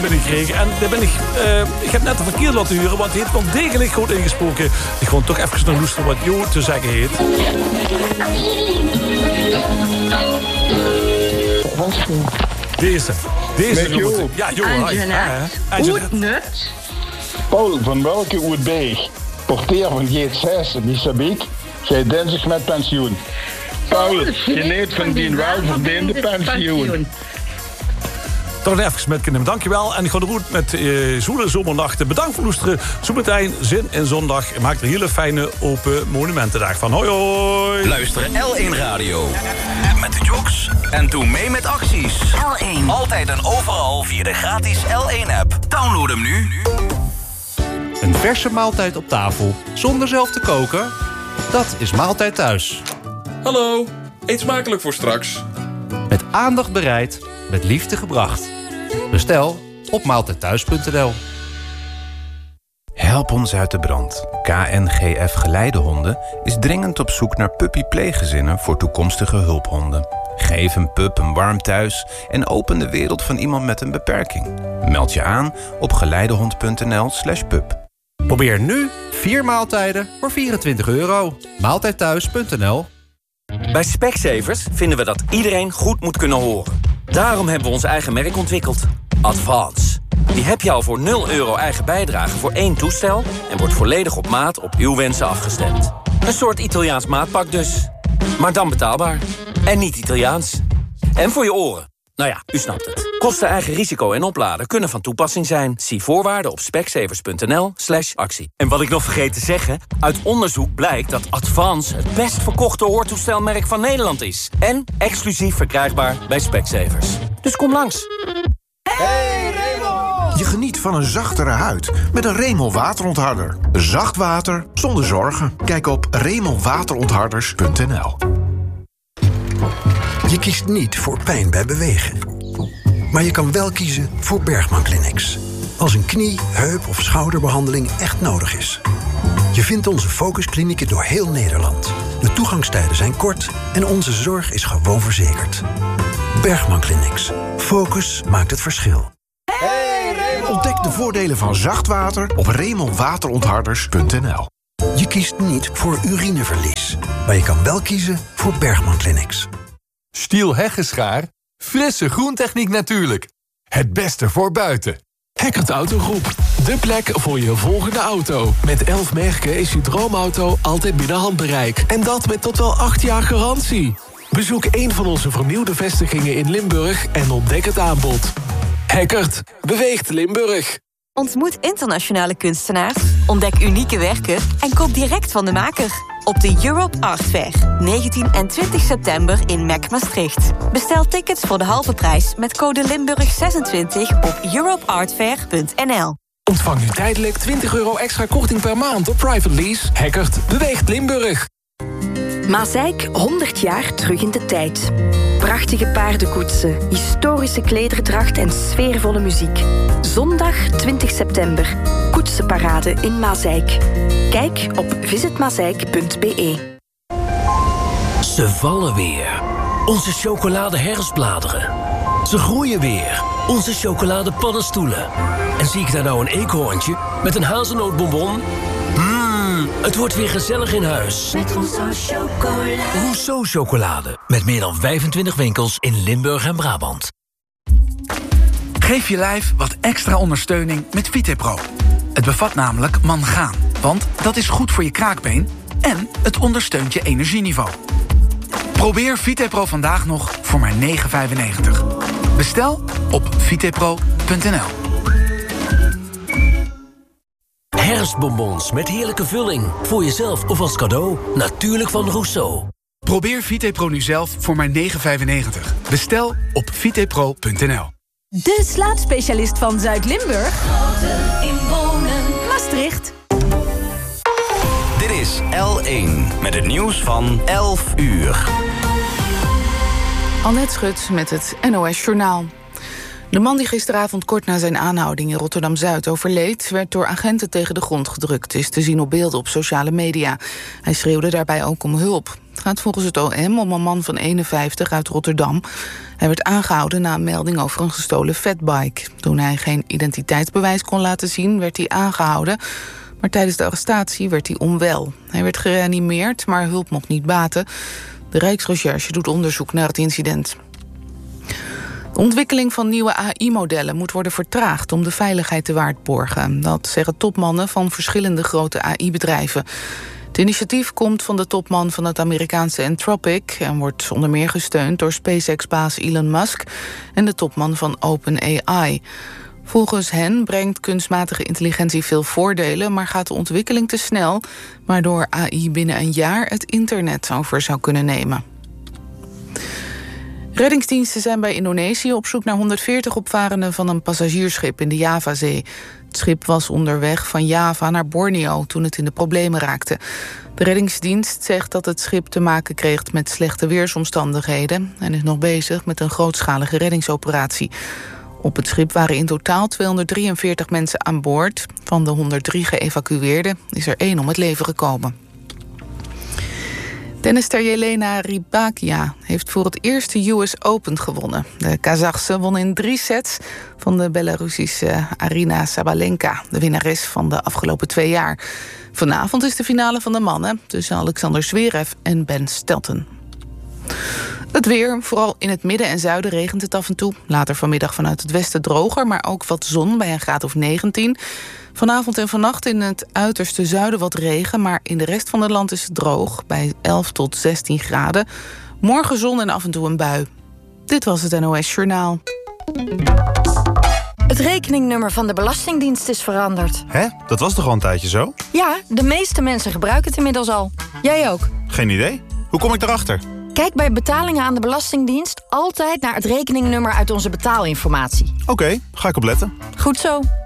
binnengekregen. En daar ben ik heb net de verkeerd laten huren, want het heeft wel degelijk goed ingesproken. Ik gewoon toch even naar luisteren wat Jo te zeggen heeft. Deze Jo. Ja, Jo. Oetnut. Paul van welke Oetbeeg, porteer van G6 Missabiek, gij dinsdag met pensioen. Paul, geniet van die welverdiende pensioen. Toch even met kunnen. Dankjewel. En ik ga de route met zoele zomernachten. Bedankt voor het luisteren. Zometeen zin in zondag. Maak er een hele fijne open monumentendag van. Hoi hoi. Luister L1 Radio. Met de jocks. En doe mee met acties. L1. Altijd en overal via de gratis L1-app. Download hem nu. Een verse maaltijd op tafel, zonder zelf te koken. Dat is Maaltijd Thuis. Hallo, eet smakelijk voor straks. Met aandacht bereid, met liefde gebracht. Bestel op maaltijdthuis.nl. Help ons uit de brand. KNGF Geleidehonden is dringend op zoek naar puppypleeggezinnen voor toekomstige hulphonden. Geef een pup een warm thuis en open de wereld van iemand met een beperking. Meld je aan op geleidehond.nl/pup. Probeer nu 4 maaltijden voor €24. Maaltijdthuis.nl. Bij Specsavers vinden we dat iedereen goed moet kunnen horen. Daarom hebben we ons eigen merk ontwikkeld. Advance. Die heb je al voor €0 eigen bijdrage voor 1 toestel... en wordt volledig op maat op uw wensen afgestemd. Een soort Italiaans maatpak dus. Maar dan betaalbaar. En niet Italiaans. En voor je oren. Nou ja, u snapt het. Kosten, eigen risico en opladen kunnen van toepassing zijn. Zie voorwaarden op specsavers.nl/actie. En wat ik nog vergeet te zeggen... uit onderzoek blijkt dat Advance het best verkochte hoortoestelmerk van Nederland is. En exclusief verkrijgbaar bij Specsavers. Dus kom langs. Hey Remol! Je geniet van een zachtere huid met een Remol waterontharder. Zacht water zonder zorgen. Kijk op remolwaterontharders.nl. Je kiest niet voor pijn bij bewegen. Maar je kan wel kiezen voor Bergman Clinics. Als een knie, heup of schouderbehandeling echt nodig is. Je vindt onze focusklinieken door heel Nederland. De toegangstijden zijn kort en onze zorg is gewoon verzekerd. Bergman Clinics. Focus maakt het verschil. Ontdek de voordelen van zacht water op remolwaterontharders.nl. Je kiest niet voor urineverlies. Maar je kan wel kiezen voor Bergman Clinics. Stiel Heggeschaar, frisse groentechniek natuurlijk. Het beste voor buiten. Heckert Autogroep, de plek voor je volgende auto. Met 11 merken is je droomauto altijd binnen handbereik. En dat met tot wel 8 jaar garantie. Bezoek een van onze vernieuwde vestigingen in Limburg en ontdek het aanbod. Heckert beweegt Limburg. Ontmoet internationale kunstenaars, ontdek unieke werken en koop direct van de maker. Op de Europe Art Fair, 19 en 20 september in MEC Maastricht. Bestel tickets voor de halve prijs met code Limburg26 op europeartfair.nl. Ontvang nu tijdelijk €20 extra korting per maand op private lease. Heckert beweegt Limburg. Maaseik 100 jaar terug in de tijd. Prachtige paardenkoetsen, historische klederdracht en sfeervolle muziek. Zondag 20 september. Koetsenparade in Maaseik. Kijk op visitmaaseik.be. Ze vallen weer. Onze chocoladeherfstbladeren. Ze groeien weer. Onze chocoladepaddenstoelen. En zie ik daar nou een eekhoorntje met een hazelnootbonbon? Het wordt weer gezellig in huis. Met Rousseau chocolade. Rousseau chocolade. Met meer dan 25 winkels in Limburg en Brabant. Geef je lijf wat extra ondersteuning met Vitepro. Het bevat namelijk mangaan, want dat is goed voor je kraakbeen en het ondersteunt je energieniveau. Probeer Vitepro vandaag nog voor maar €9,95. Bestel op vitepro.nl. Herfstbonbons met heerlijke vulling. Voor jezelf of als cadeau. Natuurlijk van Rousseau. Probeer Vitepro nu zelf voor maar €9,95. Bestel op vitepro.nl. De slaapspecialist van Zuid-Limburg. In Wonen, Maastricht. Dit is L1 met het nieuws van 11 uur. Annette Schut met het NOS Journaal. De man die gisteravond kort na zijn aanhouding in Rotterdam-Zuid overleed, werd door agenten tegen de grond gedrukt, is te zien op beelden op sociale media. Hij schreeuwde daarbij ook om hulp. Het gaat volgens het OM om een man van 51 uit Rotterdam. Hij werd aangehouden na een melding over een gestolen fatbike. Toen hij geen identiteitsbewijs kon laten zien, werd hij aangehouden. Maar tijdens de arrestatie werd hij onwel. Hij werd gereanimeerd, maar hulp mocht niet baten. De Rijksrecherche doet onderzoek naar het incident. De ontwikkeling van nieuwe AI-modellen moet worden vertraagd om de veiligheid te waarborgen. Dat zeggen topmannen van verschillende grote AI-bedrijven. Het initiatief komt van de topman van het Amerikaanse Anthropic en wordt onder meer gesteund door SpaceX-baas Elon Musk en de topman van OpenAI. Volgens hen brengt kunstmatige intelligentie veel voordelen, maar gaat de ontwikkeling te snel, waardoor AI binnen een jaar het internet over zou kunnen nemen. Reddingsdiensten zijn bij Indonesië op zoek naar 140 opvarenden van een passagiersschip in de Javazee. Het schip was onderweg van Java naar Borneo toen het in de problemen raakte. De reddingsdienst zegt dat het schip te maken kreeg met slechte weersomstandigheden en is nog bezig met een grootschalige reddingsoperatie. Op het schip waren in totaal 243 mensen aan boord. Van de 103 geëvacueerden is er 1 om het leven gekomen. Tennister Jelena Rybakina heeft voor het eerst de US Open gewonnen. De Kazachse won in 3 sets van de Belarusische Aryna Sabalenka, de winnares van de afgelopen 2 jaar. Vanavond is de finale van de mannen tussen Alexander Zverev en Ben Stelten. Het weer, vooral in het midden en zuiden regent het af en toe. Later vanmiddag vanuit het westen droger, maar ook wat zon bij een graad of 19. Vanavond en vannacht in het uiterste zuiden wat regen, maar in de rest van het land is het droog, bij 11 tot 16 graden. Morgen zon en af en toe een bui. Dit was het NOS Journaal. Het rekeningnummer van de Belastingdienst is veranderd. Hè? Dat was toch al een tijdje zo? Ja, de meeste mensen gebruiken het inmiddels al. Jij ook? Geen idee. Hoe kom ik erachter? Kijk bij betalingen aan de Belastingdienst altijd naar het rekeningnummer uit onze betaalinformatie. Oké, ga ik opletten. Goed zo.